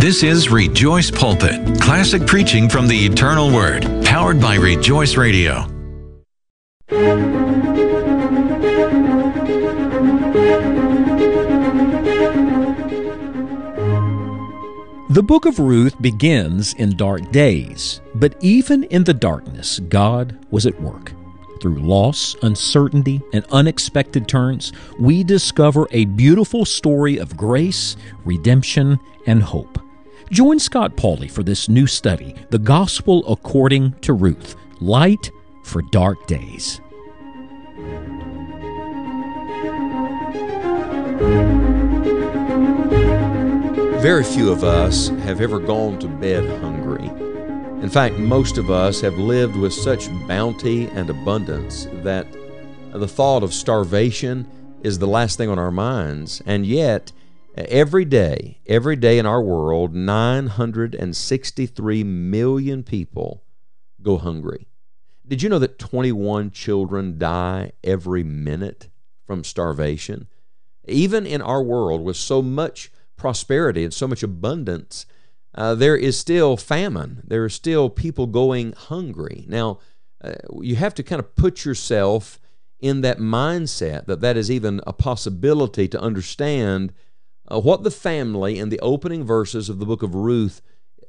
This is Rejoice Pulpit, classic preaching from the eternal Word, powered by Rejoice Radio. The book of Ruth begins in dark days, but even in the darkness, God was at work. Through loss, uncertainty, and unexpected turns, we discover a beautiful story of grace, redemption, and hope. Join Scott Pauley for this new study, The Gospel According to Ruth, Light for Dark Days. Very few of us have ever gone to bed hungry. In fact, most of us have lived with such bounty and abundance that the thought of starvation is the last thing on our minds. And yet, every day in our world, 963 million people go hungry. Did you know that 21 children die every minute from starvation? Even in our world with so much prosperity and so much abundance, there is still famine. There are still people going hungry. Now, you have to kind of put yourself in that mindset that is even a possibility to understand what the family in the opening verses of the book of Ruth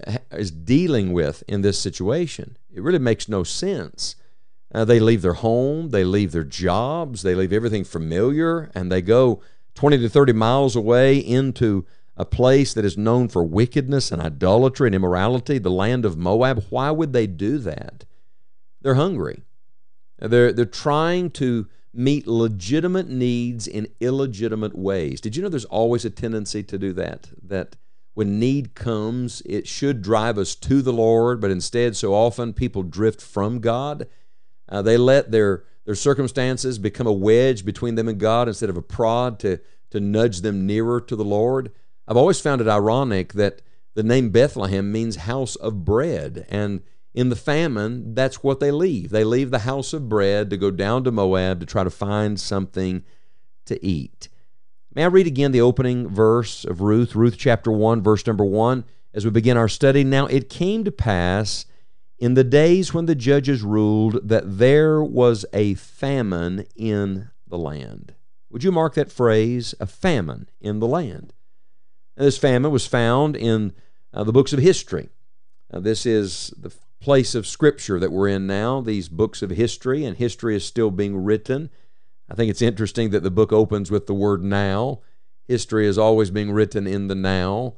is dealing with in this situation. It really makes no sense. They leave their home, they leave their jobs, they leave everything familiar, and they go 20 to 30 miles away into a place that is known for wickedness and idolatry and immorality, the land of Moab. Why would they do that? They're hungry. They're trying to meet legitimate needs in illegitimate ways. Did you know there's always a tendency to do that? That when need comes, it should drive us to the Lord, but instead so often people drift from God. They let their circumstances become a wedge between them and God instead of a prod to nudge them nearer to the Lord. I've always found it ironic that the name Bethlehem means house of bread, and in the famine, that's what they leave. They leave the house of bread to go down to Moab to try to find something to eat. May I read again the opening verse of Ruth, Ruth chapter 1, verse number 1, as we begin our study. Now it came to pass in the days when the judges ruled that there was a famine in the land. Would you mark that phrase, a famine in the land? And this famine was found in the books of history. This is the place of Scripture that we're in now, these books of history, and history is still being written. I think it's interesting that the book opens with the word now. History is always being written in the now.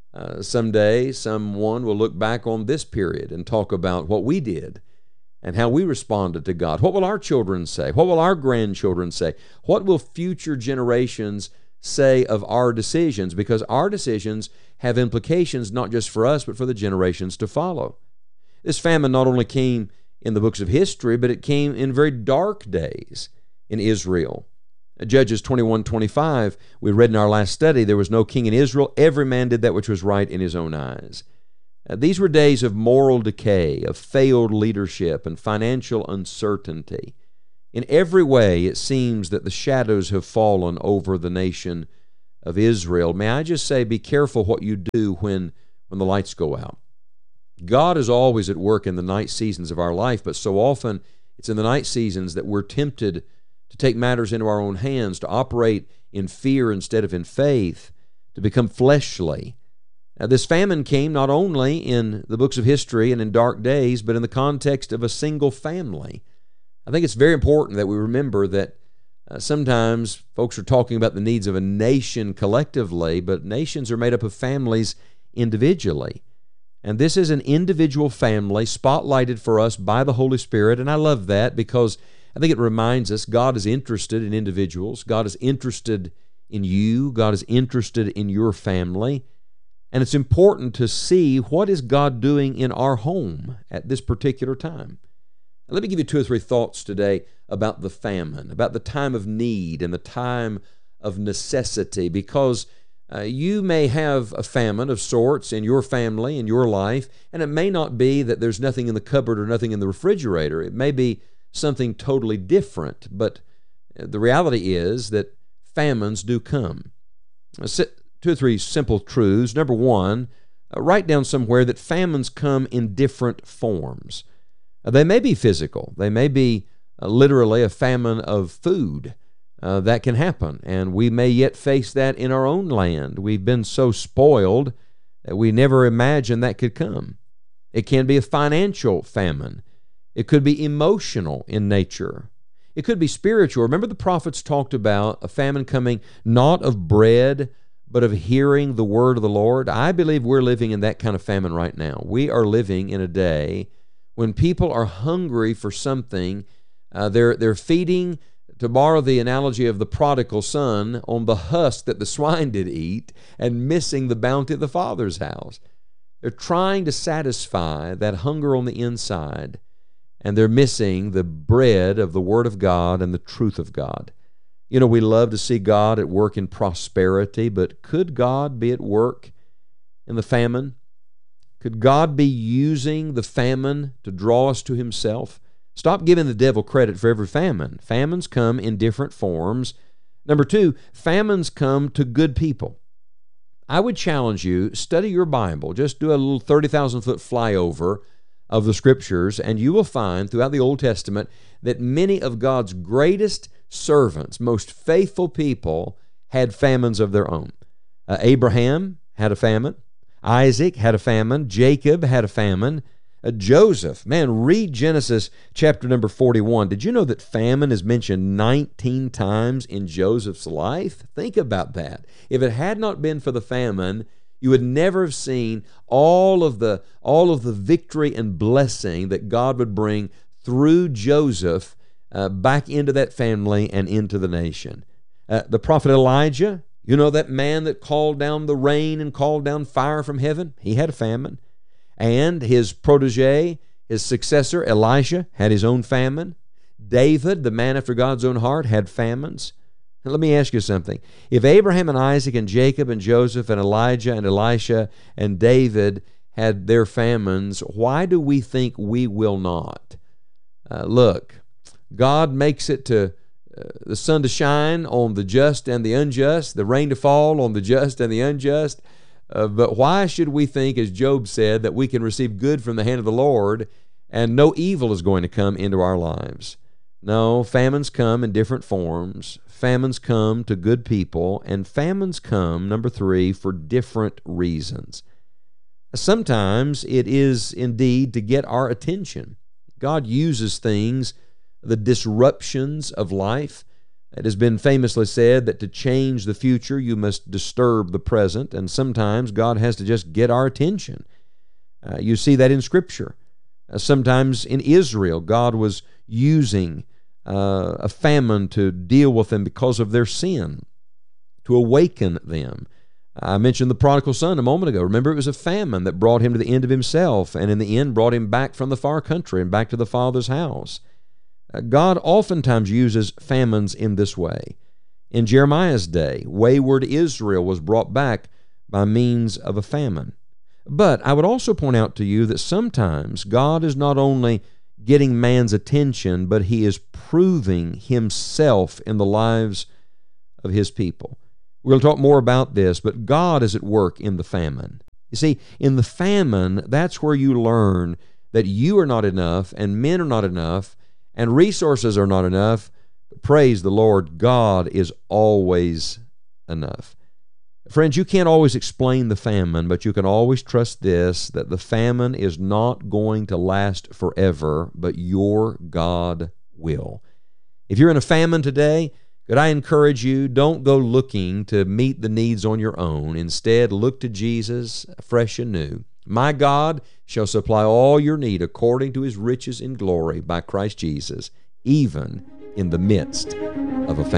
Someday, someone will look back on this period and talk about what we did and how we responded to God. What will our children say? What will our grandchildren say? What will future generations say of our decisions? Because our decisions have implications not just for us, but for the generations to follow. This famine not only came in the books of history, but it came in very dark days in Israel. Judges 21:25, we read in our last study, there was no king in Israel. Every man did that which was right in his own eyes. These were days of moral decay, of failed leadership, and financial uncertainty. In every way, it seems that the shadows have fallen over the nation of Israel. May I just say, be careful what you do when the lights go out. God is always at work in the night seasons of our life, but so often it's in the night seasons that we're tempted to take matters into our own hands, to operate in fear instead of in faith, to become fleshly. This famine came not only in the books of history and in dark days, but in the context of a single family. I think it's very important that we remember that sometimes folks are talking about the needs of a nation collectively, but nations are made up of families individually. And this is an individual family spotlighted for us by the Holy Spirit, and I love that because I think it reminds us God is interested in individuals. God is interested in you. God is interested in your family. And it's important to see what is God doing in our home at this particular time. Let me give you 2 or 3 thoughts today about the famine, about the time of need and the time of necessity, because you may have a famine of sorts in your family, in your life, and it may not be that there's nothing in the cupboard or nothing in the refrigerator. It may be something totally different, but the reality is that famines do come. 2 or 3 simple truths. Number one, Write down somewhere that famines come in different forms. They may be physical. They may be literally a famine of food. That can happen, and we may yet face that in our own land. We've been so spoiled that we never imagined that could come. It can be a financial famine. It could be emotional in nature. It could be spiritual. Remember, the prophets talked about a famine coming not of bread, but of hearing the word of the Lord. I believe we're living in that kind of famine right now. We are living in a day when people are hungry for something. They're feeding, to borrow the analogy of the prodigal son, on the husk that the swine did eat and missing the bounty of the Father's house. They're trying to satisfy that hunger on the inside, and they're missing the bread of the Word of God and the truth of God. You know, we love to see God at work in prosperity, but could God be at work in the famine? Could God be using the famine to draw us to Himself? Stop giving the devil credit for every famine. Famines come in different forms. Number two, famines come to good people. I would challenge you, study your Bible. Just do a little 30,000-foot flyover of the Scriptures, and you will find throughout the Old Testament that many of God's greatest servants, most faithful people, had famines of their own. Abraham had a famine. Isaac had a famine. Jacob had a famine. Joseph, man, read Genesis chapter number 41. Did you know that famine is mentioned 19 times in Joseph's life? Think about that. If it had not been for the famine, you would never have seen all of the victory and blessing that God would bring through Joseph back into that family and into the nation. The prophet Elijah, you know, that man that called down the rain and called down fire from heaven? He had a famine. And his protege, his successor, Elisha, had his own famine. David, the man after God's own heart, had famines. Now, let me ask you something. If Abraham and Isaac and Jacob and Joseph and Elijah and Elisha and David had their famines, why do we think we will not? Look, God makes it to the sun to shine on the just and the unjust, the rain to fall on the just and the unjust. But why should we think, as Job said, that we can receive good from the hand of the Lord and no evil is going to come into our lives? No, famines come in different forms. Famines come to good people, and famines come, number three, for different reasons. Sometimes it is indeed to get our attention. God uses things, the disruptions of life. It has been famously said that to change the future, you must disturb the present, and sometimes God has to just get our attention. You see that in Scripture. Sometimes in Israel, God was using a famine to deal with them because of their sin, to awaken them. I mentioned the prodigal son a moment ago. Remember, it was a famine that brought him to the end of himself, and in the end brought him back from the far country and back to the Father's house. God oftentimes uses famines in this way. In Jeremiah's day, wayward Israel was brought back by means of a famine. But I would also point out to you that sometimes God is not only getting man's attention, but He is proving Himself in the lives of His people. We'll talk more about this, but God is at work in the famine. You see, in the famine, that's where you learn that you are not enough, and men are not enough, and resources are not enough. But praise the Lord, God is always enough. Friends, you can't always explain the famine, but you can always trust this, that the famine is not going to last forever, but your God will. If you're in a famine today, could I encourage you, don't go looking to meet the needs on your own. Instead, look to Jesus fresh and new. My God shall supply all your need according to His riches in glory by Christ Jesus, even in the midst of a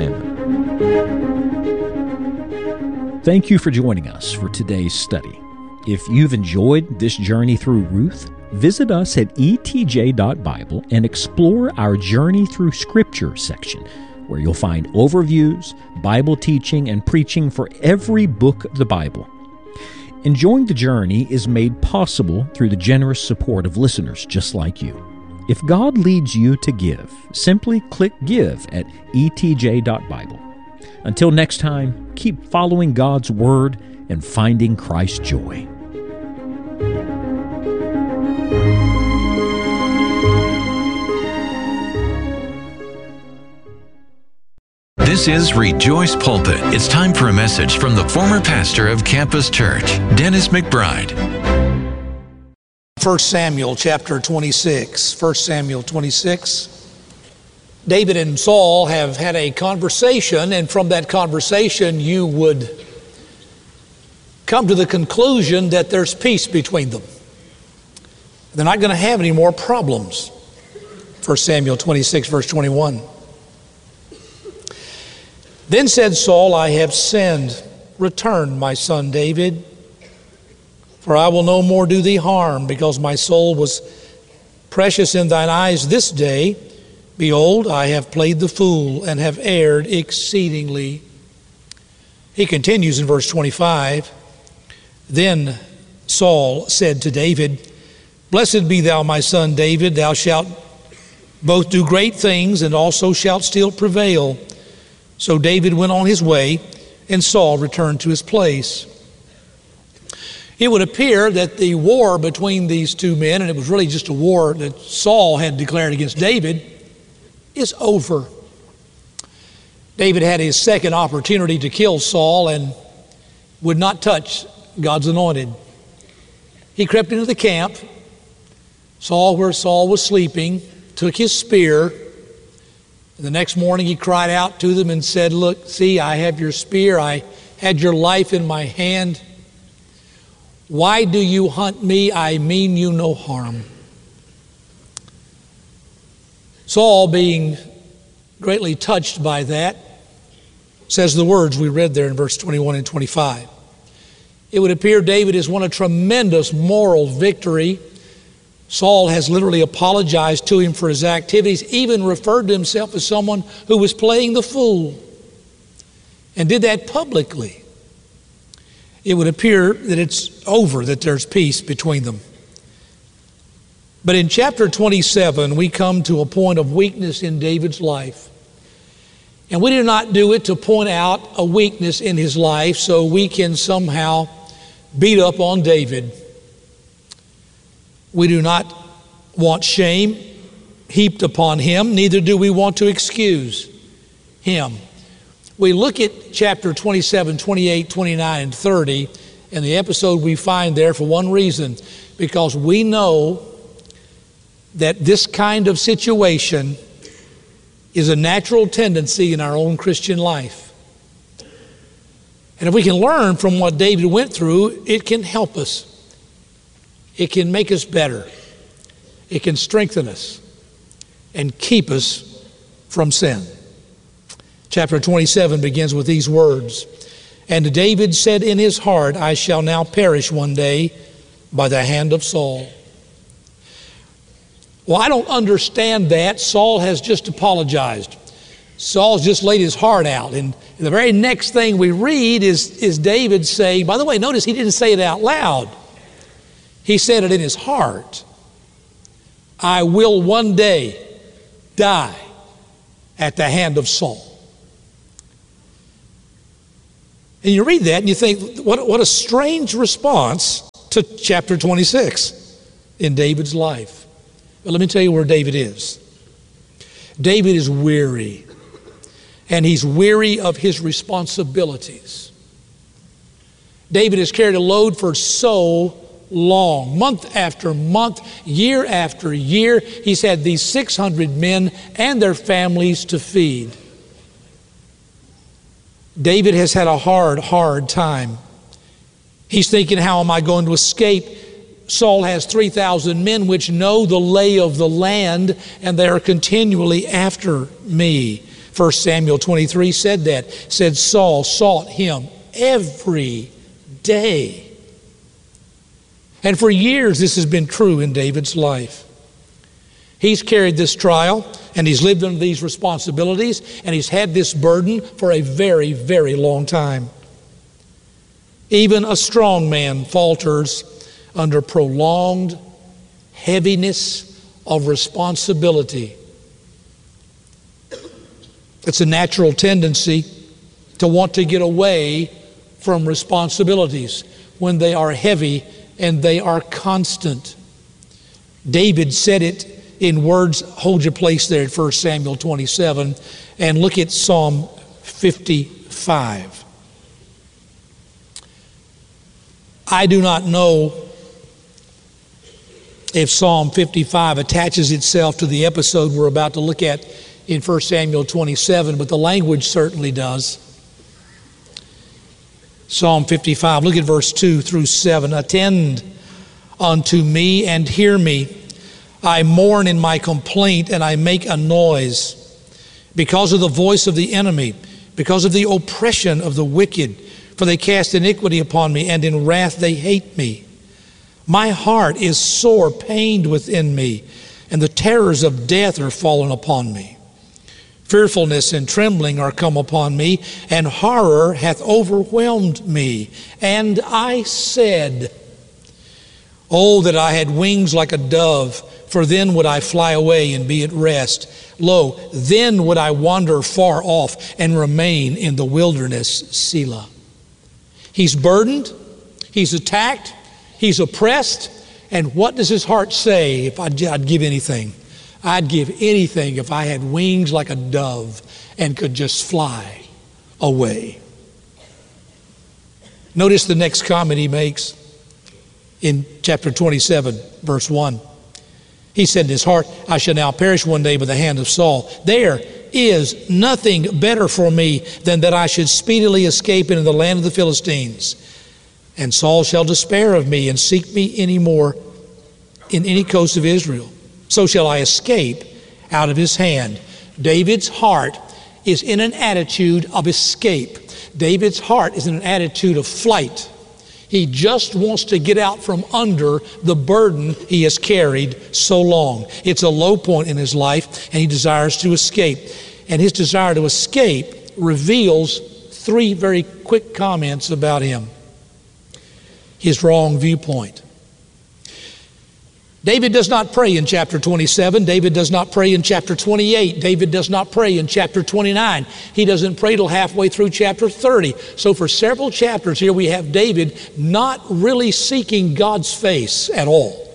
famine. Thank you for joining us for today's study. If you've enjoyed this journey through Ruth, visit us at etj.bible and explore our Journey Through Scripture section, where you'll find overviews, Bible teaching, and preaching for every book of the Bible. Enjoying the journey is made possible through the generous support of listeners just like you. If God leads you to give, simply click Give at etj.bible. Until next time, keep following God's Word and finding Christ's joy. This is Rejoice Pulpit. It's time for a message from the former pastor of Campus Church, Dennis McBride. 1 Samuel chapter 26. 1 Samuel 26. David and Saul have had a conversation, and from that conversation you would come to the conclusion that there's peace between them. They're not going to have any more problems. 1 Samuel 26, verse 21. Then said Saul, I have sinned. Return, my son David, for I will no more do thee harm, because my soul was precious in thine eyes this day. Behold, I have played the fool and have erred exceedingly. He continues in verse 25. Then Saul said to David, Blessed be thou, my son David, thou shalt both do great things, and also shalt still prevail. So David went on his way, and Saul returned to his place. It would appear that the war between these two men, and it was really just a war that Saul had declared against David, is over. David had his second opportunity to kill Saul and would not touch God's anointed. He crept into the camp, saw where Saul was sleeping, took his spear, and the next morning he cried out to them and said, Look, see, I have your spear. I had your life in my hand. Why do you hunt me? I mean you no harm. Saul, being greatly touched by that, says the words we read there in verse 21 and 25. It would appear David has won a tremendous moral victory. Saul has literally apologized to him for his activities, even referred to himself as someone who was playing the fool, and did that publicly. It would appear that it's over, that there's peace between them. But in chapter 27, we come to a point of weakness in David's life. And we do not do it to point out a weakness in his life so we can somehow beat up on David. We do not want shame heaped upon him, neither do we want to excuse him. We look at chapter 27, 28, 29, and 30, and the episode we find there for one reason, because we know that this kind of situation is a natural tendency in our own Christian life. And if we can learn from what David went through, it can help us. It can make us better. It can strengthen us and keep us from sin. Chapter 27 begins with these words. And David said in his heart, I shall now perish one day by the hand of Saul. Well, I don't understand that. Saul has just apologized. Saul's just laid his heart out. And the very next thing we read is David saying, by the way, notice he didn't say it out loud. He said it in his heart. I will one day die at the hand of Saul. And you read that and you think, what a strange response to chapter 26 in David's life. But let me tell you where David is. David is weary, and he's weary of his responsibilities. David has carried a load for so long, month after month, year after year. He's had these 600 men and their families to feed. David has had a hard time. He's thinking, how am I going to escape? Saul has 3,000 men which know the lay of the land, and they are continually after me. 1 Samuel 23 said that. Said Saul sought him every day. And for years this has been true in David's life. He's carried this trial, and he's lived under these responsibilities, and he's had this burden for a very, very long time. Even a strong man falters under prolonged heaviness of responsibility. It's a natural tendency to want to get away from responsibilities when they are heavy and they are constant. David said it in words. Hold your place there at 1 Samuel 27 and look at Psalm 55. I do not know if Psalm 55 attaches itself to the episode we're about to look at in 1 Samuel 27, but the language certainly does. Psalm 55, look at verse 2 through 7. Attend unto me and hear me. I mourn in my complaint, and I make a noise because of the voice of the enemy, because of the oppression of the wicked. For they cast iniquity upon me, and in wrath they hate me. My heart is sore pained within me, and the terrors of death are fallen upon me. Fearfulness and trembling are come upon me, and horror hath overwhelmed me. And I said, Oh, that I had wings like a dove, for then would I fly away and be at rest. Lo, then would I wander far off and remain in the wilderness, Selah. He's burdened, he's attacked, he's oppressed, and what does his heart say? If I'd give anything, I'd give anything if I had wings like a dove and could just fly away. Notice the next comment he makes in chapter 27, verse 1. He said in his heart, I shall now perish one day by the hand of Saul. There is nothing better for me than that I should speedily escape into the land of the Philistines. And Saul shall despair of me and seek me any more in any coast of Israel. So shall I escape out of his hand. David's heart is in an attitude of escape. David's heart is in an attitude of flight. He just wants to get out from under the burden he has carried so long. It's a low point in his life, and he desires to escape. And his desire to escape reveals three very quick comments about him. His wrong viewpoint. David does not pray in chapter 27. David does not pray in chapter 28. David does not pray in chapter 29. He doesn't pray till halfway through chapter 30. So for several chapters here we have David not really seeking God's face at all.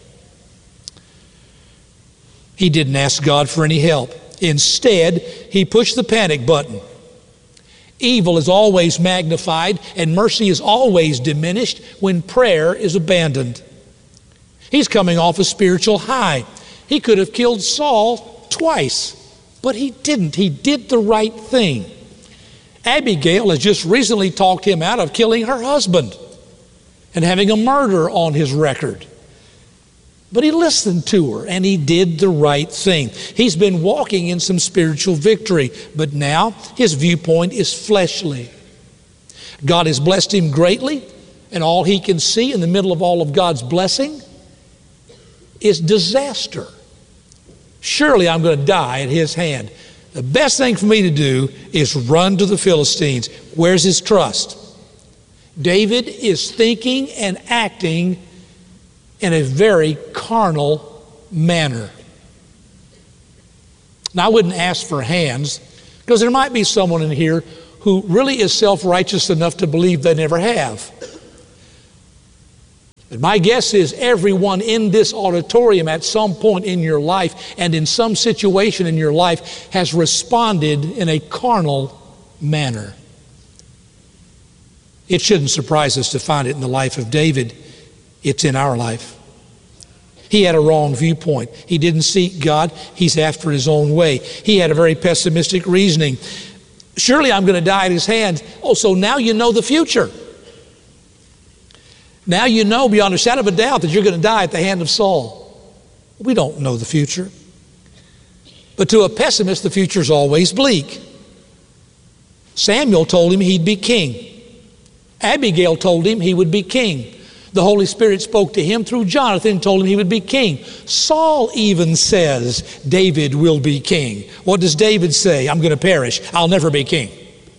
He didn't ask God for any help. Instead, he pushed the panic button. Evil is always magnified and mercy is always diminished when prayer is abandoned. He's coming off a spiritual high. He could have killed Saul twice, but he didn't. He did the right thing. Abigail has just recently talked him out of killing her husband and having a murder on his record. But he listened to her and he did the right thing. He's been walking in some spiritual victory, but now his viewpoint is fleshly. God has blessed him greatly, and all he can see in the middle of all of God's blessing is disaster. Surely I'm going to die at his hand. The best thing for me to do is run to the Philistines. Where's his trust? David is thinking and acting in a very carnal manner. Now, I wouldn't ask for hands, because there might be someone in here who really is self-righteous enough to believe they never have. But my guess is everyone in this auditorium at some point in your life and in some situation in your life has responded in a carnal manner. It shouldn't surprise us to find it in the life of David. It's in our life. He had a wrong viewpoint. He didn't seek God. He's after his own way. He had a very pessimistic reasoning. Surely I'm going to die at his hand. Oh, so now you know the future. Now you know beyond a shadow of a doubt that you're going to die at the hand of Saul. We don't know the future. But to a pessimist, the future is always bleak. Samuel told him he'd be king. Abigail told him he would be king. The Holy Spirit spoke to him through Jonathan and told him he would be king. Saul even says David will be king. What does David say? I'm going to perish. I'll never be king.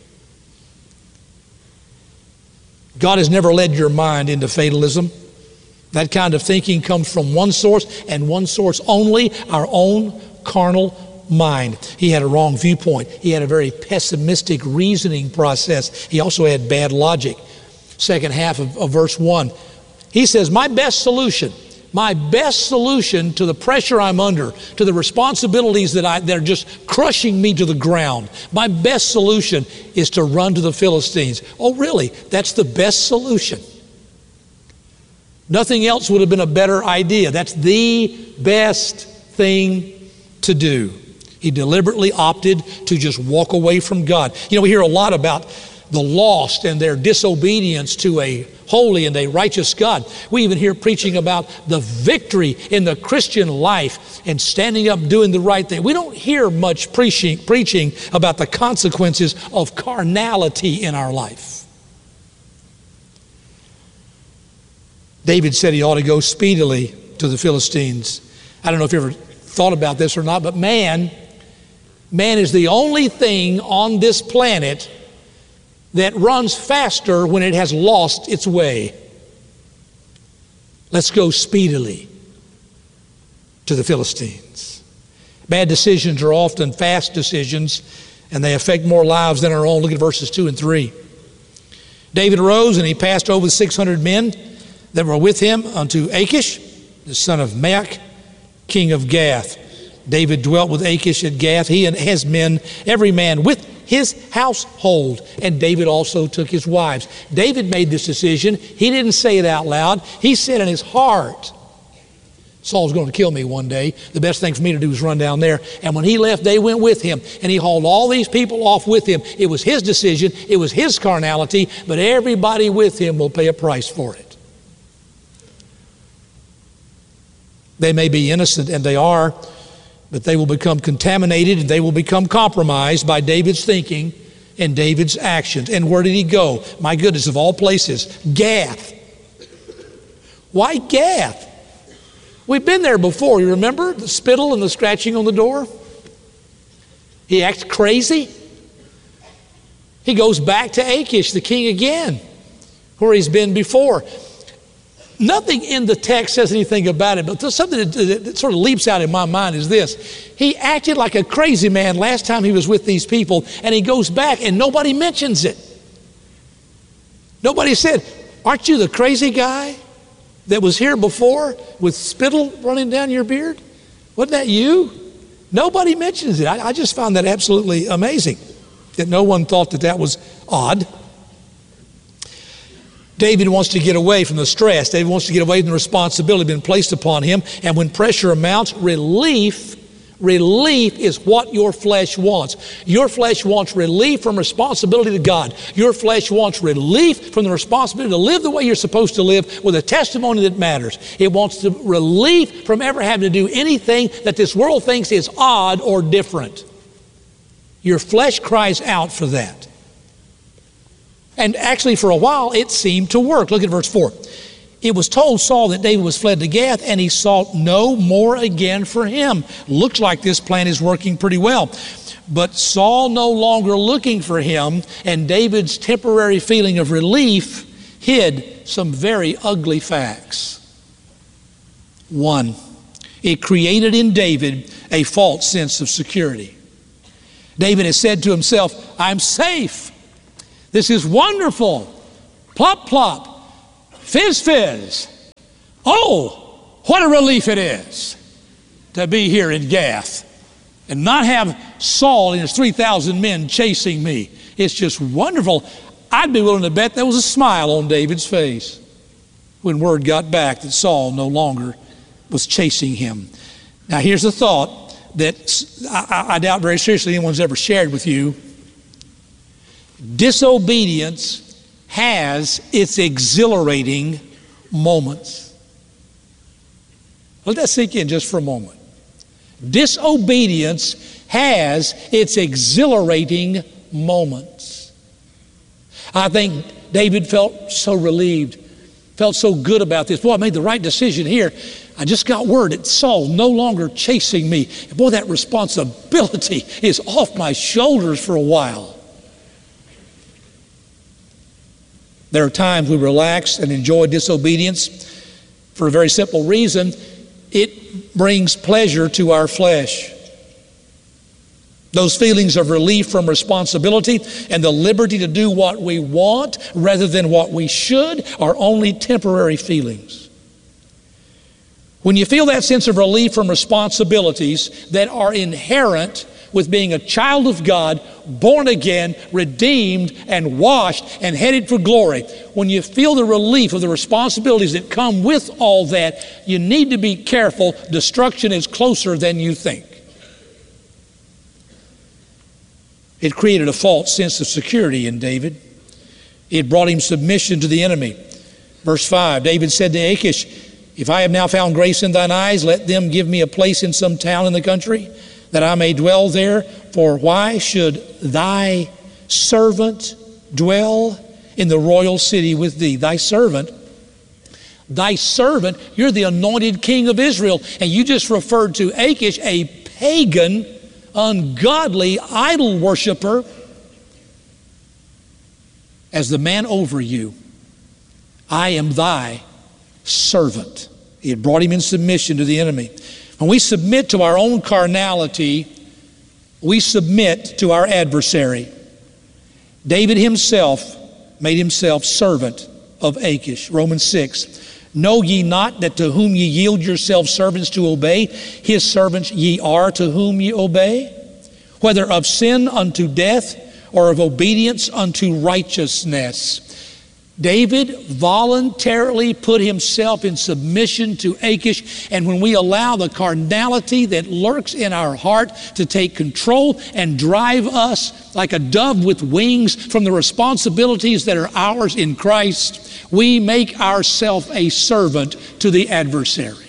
God has never led your mind into fatalism. That kind of thinking comes from one source and one source only, our own carnal mind. He had a wrong viewpoint. He had a very pessimistic reasoning process. He also had bad logic. Second half of verse 1. He says, my best solution, My best solution to the pressure I'm under, to the responsibilities that are just crushing me to the ground, my best solution is to run to the Philistines. Oh, really? That's the best solution. Nothing else would have been a better idea. That's the best thing to do. He deliberately opted to just walk away from God. You know, we hear a lot about the lost and their disobedience to a holy and a righteous God. We even hear preaching about the victory in the Christian life and standing up doing the right thing. We don't hear much preaching about the consequences of carnality in our life. David said he ought to go speedily to the Philistines. I don't know if you ever thought about this or not, but man is the only thing on this planet that runs faster when it has lost its way. Let's go speedily to the Philistines. Bad decisions are often fast decisions, and they affect more lives than our own. Look at verses 2 and 3. David arose, and he passed over the 600 men that were with him unto Achish, the son of Maach, king of Gath. David dwelt with Achish at Gath, he and his men, every man with his household, and David also took his wives. David made this decision. He didn't say it out loud. He said in his heart, Saul's going to kill me one day. The best thing for me to do is run down there. And when he left, they went with him, and he hauled all these people off with him. It was his decision. It was his carnality, but everybody with him will pay a price for it. They may be innocent, and they are, but they will become contaminated and they will become compromised by David's thinking and David's actions. And where did he go? My goodness, of all places, Gath. Why Gath? We've been there before. You remember the spittle and the scratching on the door? He acts crazy. He goes back to Achish, the king again, where he's been before. Nothing in the text says anything about it, but something that sort of leaps out in my mind is this. He acted like a crazy man last time he was with these people, and he goes back and nobody mentions it. Nobody said, aren't you the crazy guy that was here before with spittle running down your beard? Wasn't that you? Nobody mentions it. I just found that absolutely amazing, that no one thought that was odd. David wants to get away from the stress. David wants to get away from the responsibility being placed upon him. And when pressure amounts, relief is what your flesh wants. Your flesh wants relief from responsibility to God. Your flesh wants relief from the responsibility to live the way you're supposed to live with a testimony that matters. It wants relief from ever having to do anything that this world thinks is odd or different. Your flesh cries out for that. And actually, for a while, it seemed to work. Look at verse 4. It was told Saul that David was fled to Gath, and he sought no more again for him. Looks like this plan is working pretty well. But Saul no longer looking for him, and David's temporary feeling of relief hid some very ugly facts. One, it created in David a false sense of security. David has said to himself, I'm safe. This is wonderful. Plop, plop. Fizz, fizz. Oh, what a relief it is to be here in Gath and not have Saul and his 3,000 men chasing me. It's just wonderful. I'd be willing to bet there was a smile on David's face when word got back that Saul no longer was chasing him. Now, here's a thought that I doubt very seriously anyone's ever shared with you. Disobedience has its exhilarating moments. Let that sink in just for a moment. Disobedience has its exhilarating moments. I think David felt so relieved, felt so good about this. Boy, I made the right decision here. I just got word that Saul's no longer chasing me. And boy, that responsibility is off my shoulders for a while. There are times we relax and enjoy disobedience for a very simple reason. It brings pleasure to our flesh. Those feelings of relief from responsibility and the liberty to do what we want rather than what we should are only temporary feelings. When you feel that sense of relief from responsibilities that are inherent with being a child of God, born again, redeemed, and washed, and headed for glory, when you feel the relief of the responsibilities that come with all that, you need to be careful. Destruction is closer than you think. It created a false sense of security in David. It brought him submission to the enemy. Verse 5, David said to Achish, "If I have now found grace in thine eyes, let them give me a place in some town in the country, that I may dwell there. For why should thy servant dwell in the royal city with thee?" Thy servant, you're the anointed king of Israel. And you just referred to Achish, a pagan, ungodly idol worshiper, as the man over you. I am thy servant. It brought him in submission to the enemy. When we submit to our own carnality, we submit to our adversary. David himself made himself servant of Achish. Romans 6, "Know ye not that to whom ye yield yourselves servants to obey, his servants ye are to whom ye obey? Whether of sin unto death or of obedience unto righteousness." David voluntarily put himself in submission to Achish, and when we allow the carnality that lurks in our heart to take control and drive us like a dove with wings from the responsibilities that are ours in Christ, we make ourselves a servant to the adversary.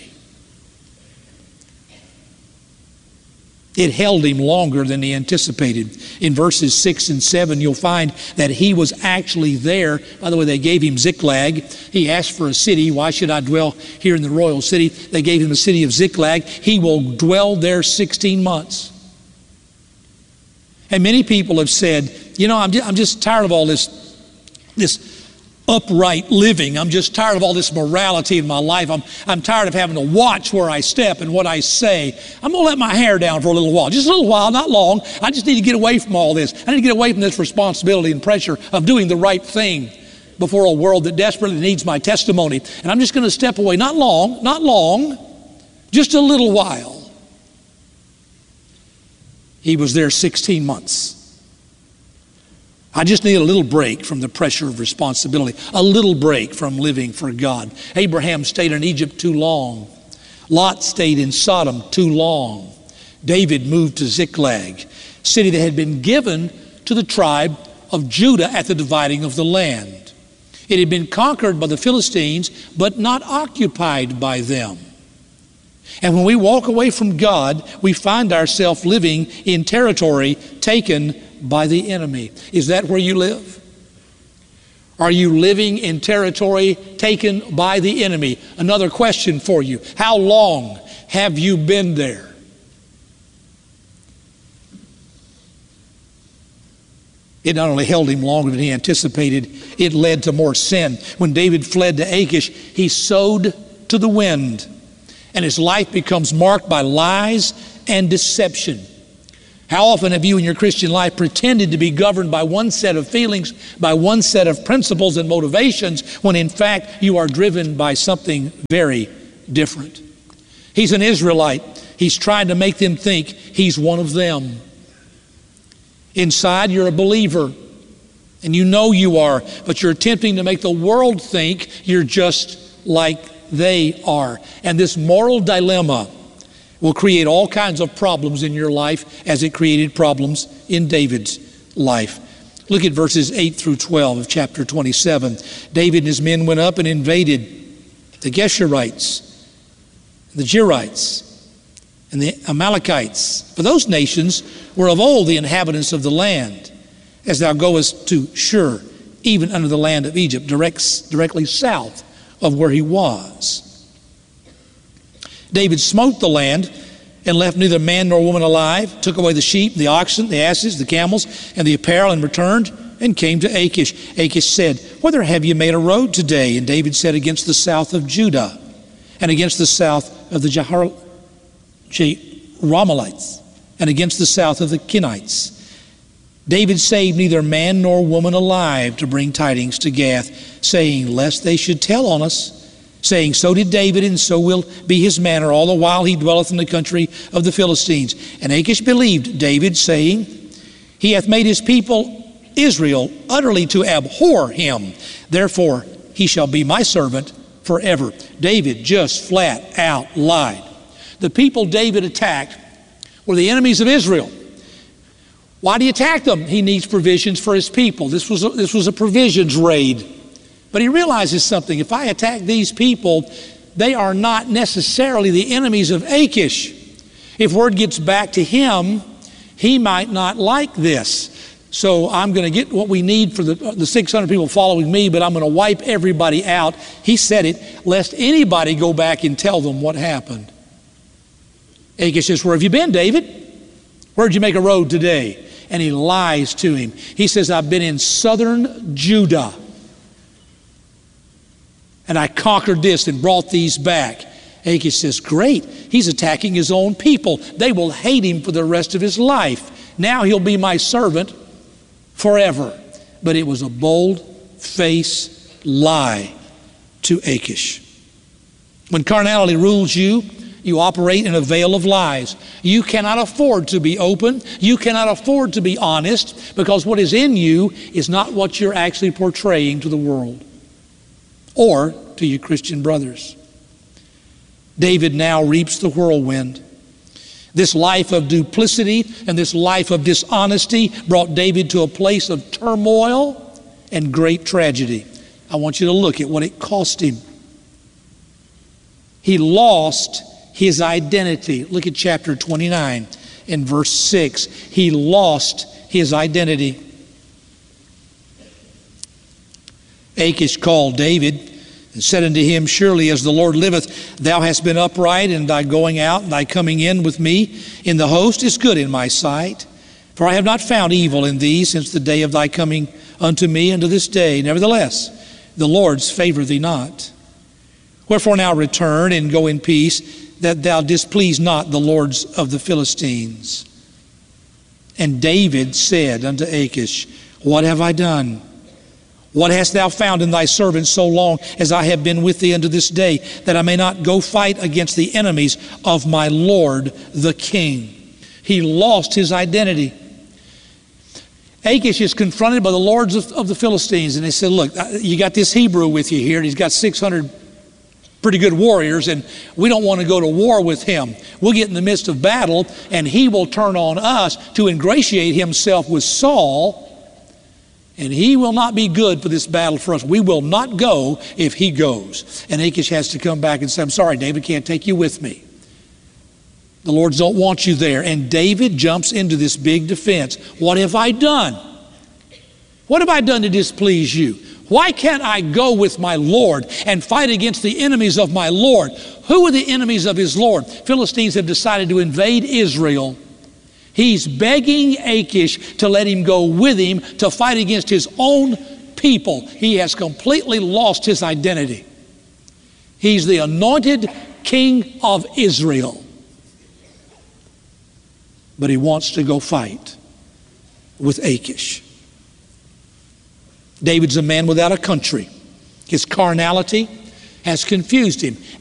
It held him longer than he anticipated. In verses 6 and 7, you'll find that he was actually there. By the way, they gave him Ziklag. He asked for a city. Why should I dwell here in the royal city? They gave him the city of Ziklag. He will dwell there 16 months. And many people have said, you know, I'm just tired of all this upright living. I'm just tired of all this morality in my life. I'm tired of having to watch where I step and what I say. I'm going to let my hair down for a little while. Just a little while, not long. I just need to get away from all this. I need to get away from this responsibility and pressure of doing the right thing before a world that desperately needs my testimony. And I'm just going to step away. Not long, just a little while. He was there 16 months. I just need a little break from the pressure of responsibility, a little break from living for God. Abraham stayed in Egypt too long. Lot stayed in Sodom too long. David moved to Ziklag, city that had been given to the tribe of Judah at the dividing of the land. It had been conquered by the Philistines, but not occupied by them. And when we walk away from God, we find ourselves living in territory taken by the enemy. Is that where you live? Are you living in territory taken by the enemy? Another question for you. How long have you been there? It not only held him longer than he anticipated, it led to more sin. When David fled to Achish, he sowed to the wind, and his life becomes marked by lies and deception. How often have you in your Christian life pretended to be governed by one set of feelings, by one set of principles and motivations, when in fact you are driven by something very different? He's an Israelite. He's trying to make them think he's one of them. Inside, you're a believer, and you know you are, but you're attempting to make the world think you're just like they are. And this moral dilemma will create all kinds of problems in your life, as it created problems in David's life. Look at verses 8 through 12 of chapter 27. David and his men went up and invaded the Geshurites, the Jerites, and the Amalekites. For those nations were of old the inhabitants of the land, as thou goest to Shur, even unto the land of Egypt, directly south of where he was. David smote the land and left neither man nor woman alive, took away the sheep, the oxen, the asses, the camels, and the apparel, and returned and came to Achish. Achish said, "Whither have you made a road today?" And David said, "Against the south of Judah, and against the south of the Jerahmeelites, and against the south of the Kenites." David saved neither man nor woman alive to bring tidings to Gath, saying, "Lest they should tell on us, saying, so did David, and so will be his manner all the while he dwelleth in the country of the Philistines. And Achish believed David, saying, he hath made his people Israel utterly to abhor him. Therefore he shall be my servant forever. David just flat out lied. The people David attacked were the enemies of Israel. Why do you attack them? He needs provisions for his people. This was a provisions raid. But he realizes something. If I attack these people, they are not necessarily the enemies of Achish. If word gets back to him, he might not like this. So I'm going to get what we need for the 600 people following me, but I'm going to wipe everybody out. He said it, lest anybody go back and tell them what happened. Achish says, where have you been, David? Where'd you make a road today? And he lies to him. He says, I've been in southern Judah, and I conquered this and brought these back. Achish says, great. He's attacking his own people. They will hate him for the rest of his life. Now he'll be my servant forever. But it was a bold-faced lie to Achish. When carnality rules you, you operate in a veil of lies. You cannot afford to be open. You cannot afford to be honest, because what is in you is not what you're actually portraying to the world or to your Christian brothers. David now reaps the whirlwind. This life of duplicity and this life of dishonesty brought David to a place of turmoil and great tragedy. I want you to look at what it cost him. He lost his identity. Look at chapter 29 in verse 6. He lost his identity. Achish called David and said unto him, surely as the Lord liveth, thou hast been upright, and thy going out and thy coming in with me in the host is good in my sight. For I have not found evil in thee since the day of thy coming unto me unto this day. Nevertheless, the Lord's favor thee not. Wherefore now return and go in peace, that thou displease not the lords of the Philistines. And David said unto Achish, what have I done? What hast thou found in thy servant so long as I have been with thee unto this day, that I may not go fight against the enemies of my Lord the king? He lost his identity. Achish is confronted by the lords of the Philistines, and they said, look, you got this Hebrew with you here, and he's got 600 pretty good warriors, and we don't want to go to war with him. We'll get in the midst of battle, and he will turn on us to ingratiate himself with Saul, and he will not be good for this battle for us. We will not go if he goes. And Achish has to come back and say, I'm sorry, David, can't take you with me. The Lords don't want you there. And David jumps into this big defense. What have I done? What have I done to displease you? Why can't I go with my Lord and fight against the enemies of my Lord? Who are the enemies of his Lord? Philistines have decided to invade Israel. He's begging Achish to let him go with him to fight against his own people. He has completely lost his identity. He's the anointed king of Israel. But he wants to go fight with Achish. David's a man without a country. His carnality has confused him.